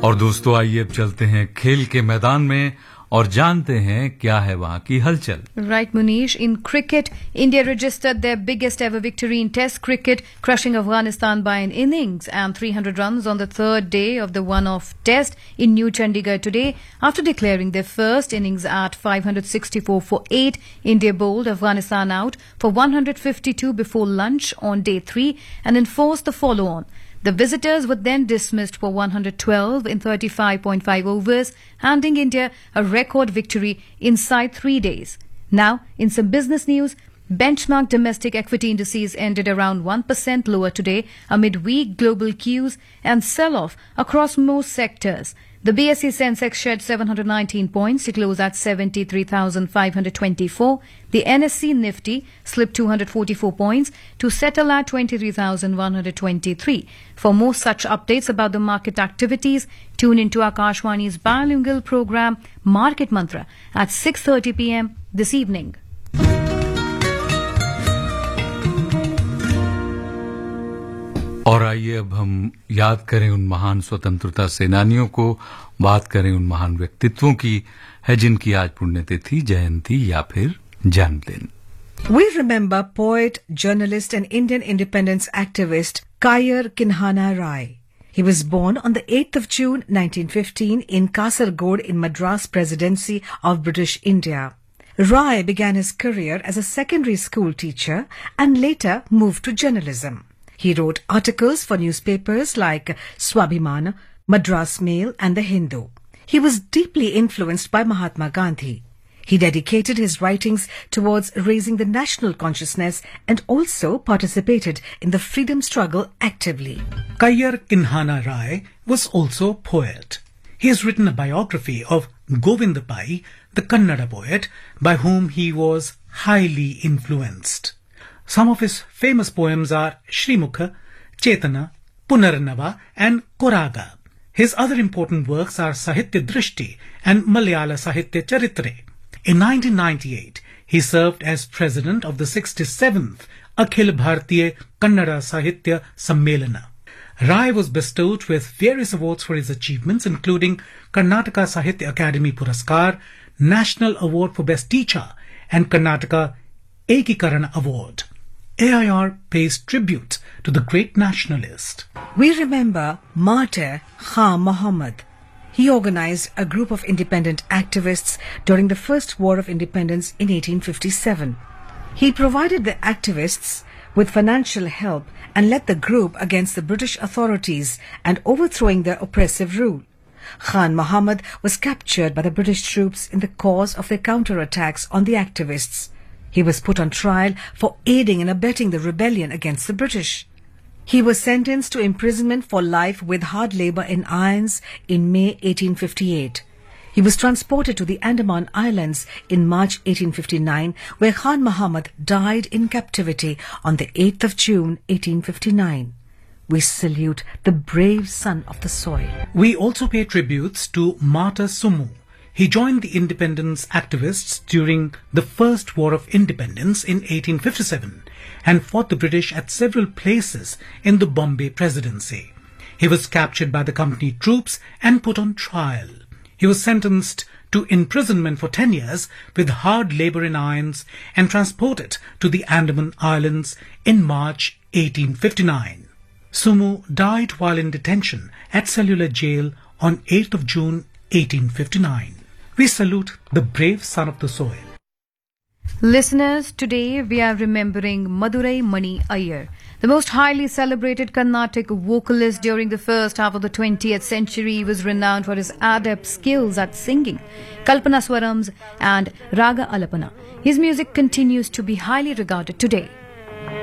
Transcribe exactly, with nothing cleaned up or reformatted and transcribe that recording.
और दोस्तों आइए अब चलते हैं खेल के मैदान में और जानते हैं क्या है वहां की हलचल. Right, Munish. In cricket, India registered their biggest ever victory in Test cricket, crushing Afghanistan by an innings and three hundred runs on the third day of the one-off Test in New Chandigarh today. After declaring their first innings at five hundred sixty-four for eight, India bowled Afghanistan out for one hundred fifty-two before lunch on day three and enforced the follow-on. The visitors were then dismissed for one hundred twelve in thirty-five point five overs, handing India a record victory inside three days. Now, in some business news, benchmark domestic equity indices ended around one percent lower today amid weak global cues and sell-off across most sectors. The B S E Sensex shed seven hundred nineteen points to close at seventy-three thousand five hundred twenty-four. The N S E Nifty slipped two hundred forty-four points to settle at twenty-three thousand one hundred twenty-three. For more such updates about the market activities, tune into Akashwani's bilingual program Market Mantra at six thirty p m this evening. और आइए अब हम याद करें उन महान स्वतंत्रता सेनानियों को, बात करें उन महान व्यक्तित्वों की है जिनकी आज पुण्यतिथि, जयंती या फिर जन्मदिन. We remember poet, journalist and Indian independence activist Kayar Kinhana Rai. He was born on the eighth of June nineteen fifteen in Kasargod in Madras Presidency of British India. Rai began his career as a secondary school teacher and later moved to journalism. He wrote articles for newspapers like Swabhiman, Madras Mail and The Hindu. He was deeply influenced by Mahatma Gandhi. He dedicated his writings towards raising the national consciousness and also participated in the freedom struggle actively. Kayar Kinhana Rai was also a poet. He has written a biography of Govinda Pai, the Kannada poet, by whom he was highly influenced. Some of his famous poems are Shrimukha, Chetana, Punarnava and Koraga. His other important works are Sahitya Drishti and Malayala Sahitya Charitre. In nineteen ninety-eight, he served as president of the sixty-seventh Akhil Bharatiya Kannada Sahitya Sammelana. Rai was bestowed with various awards for his achievements, including Karnataka Sahitya Academy Puraskar, National Award for Best Teacher and Karnataka Ekikarana Award. A I R pays tribute to the great nationalist. We remember martyr Khan Muhammad. He organized a group of independent activists during the First War of Independence in eighteen fifty-seven. He provided the activists with financial help and led the group against the British authorities and overthrowing their oppressive rule. Khan Muhammad was captured by the British troops in the course of their counterattacks on the activists. He was put on trial for aiding and abetting the rebellion against the British. He was sentenced to imprisonment for life with hard labor in irons in May eighteen fifty-eight. He was transported to the Andaman Islands in March eighteen fifty-nine, where Khan Muhammad died in captivity on the eighth of June eighteen fifty-nine. We salute the brave son of the soil. We also pay tributes to Martyr Sumu. He joined the independence activists during the First War of Independence in eighteen fifty-seven and fought the British at several places in the Bombay Presidency. He was captured by the company troops and put on trial. He was sentenced to imprisonment for ten years with hard labor in irons and transported to the Andaman Islands in March eighteen fifty-nine. Sumu died while in detention at Cellular Jail on eighth of June eighteen fifty-nine. We salute the brave son of the soil. Listeners, today we are remembering Madurai Mani Iyer, the most highly celebrated Carnatic vocalist during the first half of the twentieth century. He was renowned for his adept skills at singing, Kalpana Swarams and Raga Alapana. His music continues to be highly regarded today.